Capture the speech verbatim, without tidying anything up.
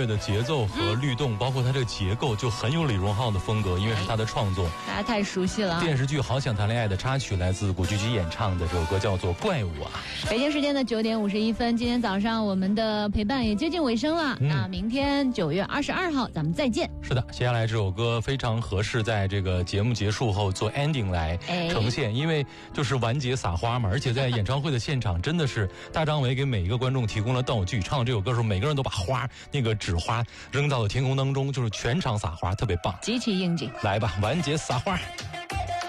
乐的节奏和律动，嗯、包括它这个结构就很有李荣浩的风格，因为是他的创作， 大家太熟悉了。 电视剧《好想谈恋爱》的插曲来自古巨基演唱的这首歌叫做《怪物》啊。 北京时间的九点五十一分，今天早上我们的陪伴也接近尾声了。嗯、那明天九月二十二号咱们再见。 是的，接下来这首歌非常合适在这个节目结束后做 ending 来呈现，哎、因为就是完结撒花嘛，而且在演唱会的现场真的是大张伟给每一个观众提供了道具，唱这首歌的时候每个人都把花那个纸花扔到了天空当中，就是全场撒花，特别棒， 极其应景。 来吧，完结撒花。